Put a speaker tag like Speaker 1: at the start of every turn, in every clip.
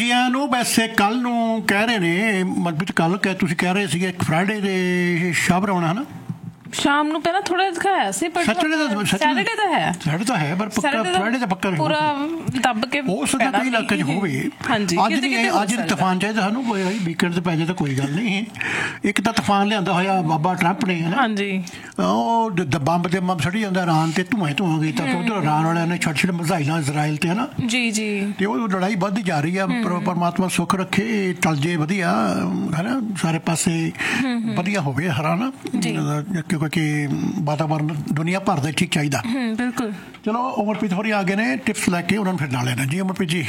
Speaker 1: ਜੀ ਆਇਆਂ ਨੂੰ। ਵੈਸੇ ਕੱਲ੍ਹ ਨੂੰ ਕਹਿ ਰਹੇ ਨੇ ਮਨਪ੍ਰੀਤ, ਕੱਲ੍ਹ ਤੁਸੀਂ ਕਹਿ ਰਹੇ ਸੀਗੇ ਫਰਾਈਡੇ ਦੇ ਸ਼ਾਹਪੁਰ ਆਉਣਾ ਹੈ ਨਾ?
Speaker 2: ਸ਼ਾਮ ਨੂੰ ਪਹਿਲਾਂ ਥੋੜਾ ਦਿਖਾਇਆ ਸੀ, ਪਰ ਸੈਟਰਡੇ ਤਾਂ ਹੈ।
Speaker 1: ਸੈਟਰਡੇ ਤਾਂ ਹੈ, ਪਰ ਪੱਕਾ ਫਰਾਈਡੇ ਤਾਂ ਪੱਕਾ
Speaker 2: ਪੂਰਾ ਦੱਬ ਕੇ
Speaker 1: ਹੋ ਸਕਦਾ ਕਈ ਇਲਾਕੇ 'ਚ ਹੋਵੇ।
Speaker 2: ਹਾਂਜੀ,
Speaker 1: ਅੱਜ ਤੂਫਾਨ ਚਾਹੀਦਾ ਸਾਨੂੰ, ਕੋਈ ਵੀਕਐਂਡ 'ਤੇ ਪੈ ਜਾਏ ਤਾਂ ਕੋਈ ਗੱਲ ਨਹੀਂ। ਇੱਕ ਤਾਂ ਤੂਫਾਨ ਲਿਆਂਦਾ ਹੋਇਆ ਬਾਬਾ ਟਰੰਪ ਨੇ, ਹੈ ਨਾ?
Speaker 2: ਹਾਂਜੀ, ਉਹ
Speaker 1: ਬੰਬ ਤੇ ਬੰਬ ਸੜੀ ਜਾਂਦਾ ਇਰਾਨ ਤੇ, ਧੂੰਆਂ ਕੀਤਾ ਤਾਂ ਉਧਰ ਇਰਾਨ ਵਾਲਿਆਂ ਨੇ ਛੱਡ ਮਿਜ਼ਾਈਲਾਂ ਇਜ਼ਰਾਈਲ ਤੇ, ਹੈ ਨਾ?
Speaker 2: ਜੀ ਜੀ। ਤੇ
Speaker 1: ਉਹ ਲੜਾਈ ਵੱਧਦੀ ਜਾ ਰਹੀ ਆ। ਪਰਮਾਤਮਾ ਸੁੱਖ ਰੱਖੇ, ਟਲ ਜੇ ਵਧੀਆ, ਹੈ ਨਾ? ਸਾਰੇ ਪਾਸੇ ਵਧੀਆ ਹੋਵੇ ਹਰਾ ਨਾ, ਕਿਉਂਕਿ ਵਾਤਾਵਰਨ ਦੁਨੀਆ ਭਰ ਦਾ ਠੀਕ ਚਾਹੀਦਾ।
Speaker 2: ਬਿਲਕੁਲ।
Speaker 1: ਚਲੋ ਅਮਰਪ੍ਰੀਤ ਹੋਰੀ ਆ ਗਏ ਨੇ ਟਿਪਸ ਲੈ ਕੇ, ਉਹਨਾਂ ਨੂੰ ਫਿਰ ਨਾਲ ਲੈਣਾ ਜੀ। ਅਮਰਪ੍ਰੀਤ ਜੀ।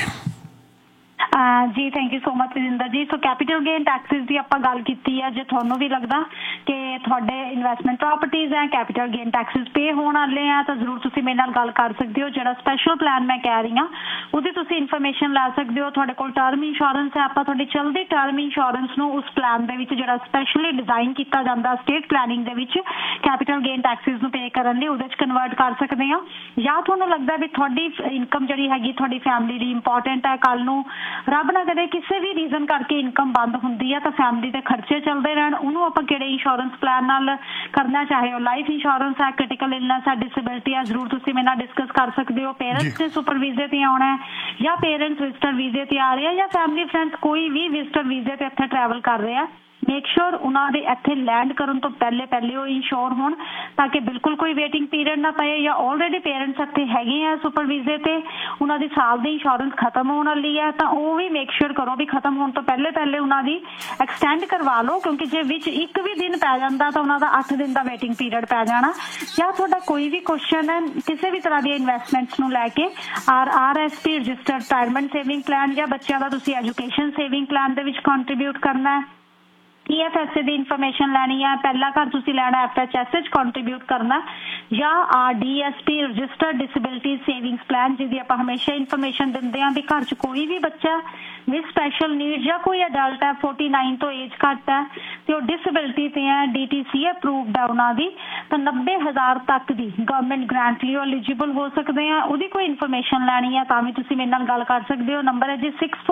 Speaker 3: ਜੀ thank you so much Rajinder ji. So capital gain Texas ਦੀ ਆਪਾਂ ਗੱਲ ਕੀਤੀ ਹੈ। ਜੇ ਤੁਹਾਨੂੰ ਵੀ ਲੱਗਦਾ ਕਿ ਤੁਹਾਡੇ ਇਨਵੈਸਟਮੈਂਟ ਪ੍ਰੋਪਰਟੀਜ਼ ਹੈ, ਕੈਪੀਟਲ ਗੇਨ ਟੈਕਸਿਸ ਪੇ ਹੋਣ ਵਾਲੇ ਆ, ਤਾਂ ਜ਼ਰੂਰ ਤੁਸੀਂ ਮੇਰੇ ਨਾਲ ਗੱਲ ਕਰ ਸਕਦੇ ਹੋ। ਜਿਹੜਾ ਸਪੈਸ਼ਲ ਪਲਾਨ ਮੈਂ ਕਹਿ ਰਹੀ ਹਾਂ ਉਹਦੀ ਤੁਸੀਂ ਇਨਫੋਰਮੇਸ਼ਨ ਲੈ ਸਕਦੇ ਹੋ। ਤੁਹਾਡੇ ਕੋਲ ਟਰਮ ਇੰਸ਼ੋਰੈਂਸ ਹੈ, ਆਪਾਂ ਤੁਹਾਡੀ ਚਲਦੀ ਟਰਮ ਇੰਸ਼ੋਰੈਂਸ ਨੂੰ ਉਸ ਪਲਾਨ ਦੇ ਵਿੱਚ ਜਿਹੜਾ ਸਪੈਸ਼ਲੀ ਡਿਜ਼ਾਈਨ ਕੀਤਾ ਜਾਂਦਾ ਸਟੇਟ ਪਲੈਨਿੰਗ ਦੇ ਵਿੱਚ ਕੈਪੀਟਲ ਗੇਨ ਟੈਕਸਿਸ ਨੂੰ ਪੇ ਕਰਨ ਲਈ, ਉਹਦੇ 'ਚ ਕਨਵਰਟ ਕਰ ਸਕਦੇ ਹਾਂ। ਜਾਂ ਤੁਹਾਨੂੰ ਲੱਗਦਾ ਵੀ ਤੁਹਾਡੀ ਇਨਕਮ ਜਿਹੜੀ ਹੈਗੀ ਤੁਹਾਡੀ ਫੈਮਿਲੀ ਦੀ ਇੰਪੋਰਟੈਂਟ ਹੈ, ਕੱਲ੍ਹ ਨੂੰ ਰੱਬ ਨਾ ਕਰੇ ਕਿਸੇ ਵੀ ਰੀਜ਼ਨ ਕਰਕੇ ਇਨਕਮ ਬੰਦ ਹੁੰਦੀ ਹੈ ਤਾਂ ਫੈਮਿਲੀ ਦੇ ਖਰਚੇ ਚੱਲਦੇ ਰਹਿਣ, ਉਹਨੂੰ ਆਪਾਂ ਕਿਹੜੇ ਇੰਸ਼ੋਰੈਂਸ ਪਲਾਨ ਨਾਲ ਕਰਨਾ, ਚਾਹੇ ਉਹ ਲਾਈਫ ਇੰਸ਼ੋਰੈਂਸ ਹੈ, ਕ੍ਰਿਟੀਕਲ ਇਲਨੈਸ ਹੈ, ਡਿਸੇਬਿਲਿਟੀ ਹੈ, ਜ਼ਰੂਰ ਤੁਸੀਂ ਮੇਰੇ ਨਾਲ ਡਿਸਕਸ ਕਰ ਸਕਦੇ ਹੋ। ਪੇਰੈਂਟਸ ਨੇ ਸੁਪਰ ਵੀਜ਼ੇ ਤੇ ਆਉਣਾ ਹੈ ਜਾਂ ਪੇਰੈਂਟਸ ਵਿਜ਼ਟਰ ਵੀਜ਼ੇ ਤੇ ਆ ਰਹੇ ਆ, ਜਾਂ ਫੈਮਿਲੀ ਫਰੈਂਡਸ ਕੋਈ ਵੀ ਵਿਜ਼ਟਰ ਵੀਜ਼ੇ ਤੇ ਇੱਥੇ ਟਰੈਵਲ ਕਰ ਰਹੇ ਆ, ਮੇਕ ਸ਼ੋਰ ਉਹਨਾਂ ਦੇ ਇੱਥੇ ਲੈਂਡ ਕਰਨ ਤੋਂ ਪਹਿਲੇ ਉਹ ਇੰਸ਼ੋਰ ਹੋਣ, ਤਾਂ ਕਿ ਬਿਲਕੁਲ ਕੋਈ ਵੇਟਿੰਗ ਪੀਰੀਅਡ ਨਾ ਪਏ। ਜਾਂ ਆਲਰੇਡੀ ਪੇਰੈਂਟਸ ਇੱਥੇ ਹੈਗੇ ਆ ਸੁਪਰ ਵੀਜ਼ੇ ਤੇ, ਉਹਨਾਂ ਦੀ ਸਾਲ ਦੀ ਇੰਸ਼ੋਰੈਂਸ ਖਤਮ ਹੋਣ ਵਾਲੀ ਹੈ, ਤਾਂ ਉਹ ਵੀ ਮੇਕ ਸ਼ੋਰ ਕਰੋ ਵੀ ਖਤਮ ਹੋਣ ਤੋਂ ਪਹਿਲੇ ਉਹਨਾਂ ਦੀ ਐਕਸਟੈਂਡ ਕਰਵਾ ਲਓ, ਕਿਉਂਕਿ ਜੇ ਵਿੱਚ ਇੱਕ ਵੀ ਦਿਨ ਪੈ ਜਾਂਦਾ ਤਾਂ ਉਹਨਾਂ ਦਾ 8 ਦਿਨ ਦਾ ਵੇਟਿੰਗ ਪੀਰੀਅਡ ਪੈ ਜਾਣਾ। ਜਾਂ ਤੁਹਾਡਾ ਕੋਈ ਵੀ ਕੁਐਸਚਨ ਹੈ ਕਿਸੇ ਵੀ ਤਰ੍ਹਾਂ ਦੀਆਂ ਇਨਵੈਸਟਮੈਂਟਸ ਨੂੰ ਲੈ ਕੇ, RRSP registered retirement saving plan, ਜਾਂ ਬੱਚਿਆਂ ਦਾ ਤੁਸੀਂ ਐਜੂਕੇਸ਼ਨ ਸੇਵਿੰਗ ਪਲਾਨ ਦੇ ਵਿੱਚ ਕੰਟਰੀਬਿਊਟ ਕਰਨਾ ਹੈ, EFSA ਦੀ ਇਨਫੋਰਮੇਸ਼ਨ ਲੈਣੀ ਹੈ, ਪਹਿਲਾ ਘਰ ਤੁਸੀਂ ਲੈਣਾ FHS 'ਚ ਕੰਟਰੀਬਿਊਟ ਕਰਨਾ, ਜਾਂ RDSP registered disability savings plan, ਜਿਹਦੀ ਆਪਾਂ ਹਮੇਸ਼ਾ ਇਨਫੋਰਮੇਸ਼ਨ ਦਿੰਦੇ ਹਾਂ ਵੀ ਘਰ 'ਚ ਕੋਈ ਵੀ ਬੱਚਾ ਵਿਦ ਸਪੈਸ਼ਲ ਨੀਡ ਜਾਂ ਕੋਈ ਅਡਲਟ ਹੈ 49 ਤੋਂ ਏਜ ਘੱਟ ਹੈ ਤੇ ਉਹ ਡਿਸੇਬਿਲਿਟੀ ਤੇ ਹੈ, DTC ਅਪਰੂਵਡ ਹੈ ਉਹਨਾਂ ਦੀ, ਤਾਂ 90,000 ਤੱਕ ਦੀ ਗਵਰਨਮੈਂਟ ਗ੍ਰਾਂਟ ਲਈ ਐਲੀਜੀਬਲ ਹੋ ਸਕਦੇ ਆ। ਉਹਦੀ ਕੋਈ ਇਨਫੋਰਮੇਸ਼ਨ ਲੈਣੀ ਹੈ ਤਾਂ ਵੀ ਤੁਸੀਂ ਮੇਰੇ ਨਾਲ ਗੱਲ ਕਰ ਸਕਦੇ ਹੋ। ਨੰਬਰ ਹੈ ਜੀ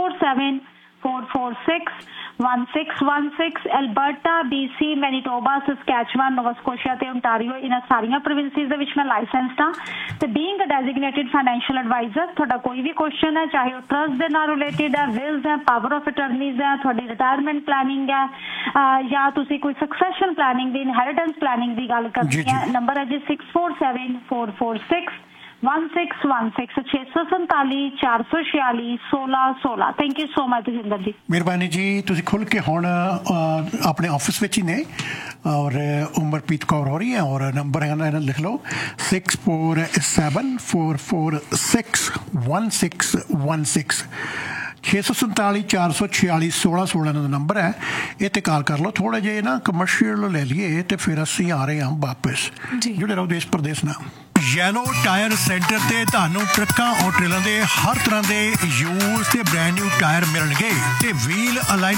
Speaker 3: 647-446-1616। ਐਲਬਰਟਾ, BC, ਮੈਨੀਟੋਬਾ, ਸਸਕੈਚੁਅਨ, ਨੋਵਾ ਸਕੋਸ਼ੀਆ ਤੇ ਓਨਟਾਰੀਓ, ਇਹਨਾਂ ਸਾਰੀਆਂ ਪ੍ਰੋਵਿੰਸਿਸ ਦੇ ਵਿੱਚ ਮੈਂ ਲਾਇਸੈਂਸਡ ਹਾਂ ਤੇ being a designated financial advisor, ਤੁਹਾਡਾ ਕੋਈ ਵੀ ਕੁਐਸਚਨ ਹੈ, ਚਾਹੇ ਉਹ ਟਰਸਟ ਦੇ ਨਾਲ ਰਿਲੇਟਿਡ ਹੈ, ਵਿਲਸ ਹੈ, ਪਾਵਰ ਆਫ ਅਟਰਨੀਜ਼ ਹੈ, ਤੁਹਾਡੀ ਰਿਟਾਇਰਮੈਂਟ ਪਲੈਨਿੰਗ ਹੈ, ਜਾਂ ਤੁਸੀਂ ਕੋਈ ਸਕਸੈਸ਼ਨ ਪਲੈਨਿੰਗ ਦੀ, ਇਨਹੈਰੀਟੈਂਸ ਪਲੈਨਿੰਗ ਦੀ ਗੱਲ ਕਰਨੀ ਹੈ, ਨੰਬਰ ਹੈ ਜੀ 647-446-1616 647-446-1616। Thank you so much Jinder ਜੀ।
Speaker 1: ਮਿਹਰਬਾਨੀ ਜੀ। ਤੁਸੀਂ ਖੁੱਲ੍ਹ ਕੇ ਹੁਣ ਆਪਣੇ ਆਫਿਸ ਵਿੱਚ ਹੀ ਨੇ ਔਰ ਉਮਰਪ੍ਰੀਤ ਕੌਰ ਹੋ ਰਹੀ ਹੈ ਔਰ ਨੰਬਰ ਹੈ ਨਾ ਲਿਖ ਲਓ 647-446-1616 647-446-1616 ਦਾ ਨੰਬਰ ਹੈ। ਇਹ ਤੇ ਕਾਲ ਕਰ ਲਓ। ਥੋੜ੍ਹੇ ਜਿਹੇ ਨਾ ਕਮਰਸ਼ੀਅਲ ਲੈ ਲਈਏ ਤੇ ਫਿਰ ਅਸੀਂ ਆ ਰਹੇ ਹਾਂ ਵਾਪਸ। ਜੁੜੇ ਰਹੋ ਦੇਸ਼ ਪ੍ਰਦੇਸ਼ ਨਾਲ। ਯੈਲੋ ਟਾਇਰ ਸੈਂਟਰ ਤੇ ਤੁਹਾਨੂੰ ਟਰੱਕਾਂ ਔਰ ਟ੍ਰੇਲਰਾਂ ਦੇ ਹਰ ਤਰ੍ਹਾਂ ਦੇ ਯੂਜ਼ ਤੇ ਬ੍ਰੈਂਡ ਨਿਊ ਟਾਇਰ ਮਿਲਣਗੇ ਤੇ ਵੀਲ ਅਲਾਈਨ